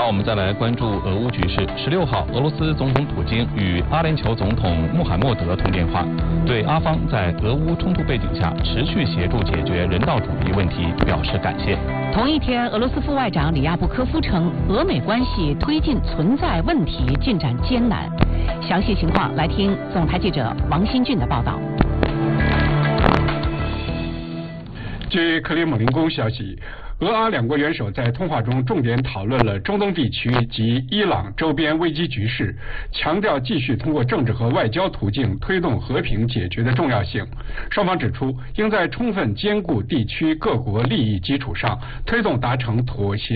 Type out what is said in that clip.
我们再来关注俄乌局势。16号，俄罗斯总统普京与阿联酋总统穆罕默德通电话，对阿方在俄乌冲突背景下持续协助解决人道主义问题表示感谢。 同一天，俄罗斯副外长里亚布科夫称，俄美关系推进存在问题，进展艰难。详细情况来听总台记者王新俊的报道。 据克里姆林宫消息，俄阿两国元首在通话中重点讨论了中东地区及伊朗周边危机局势，强调继续通过政治和外交途径推动和平解决的重要性。双方指出，应在充分兼顾地区各国利益基础上，推动达成妥协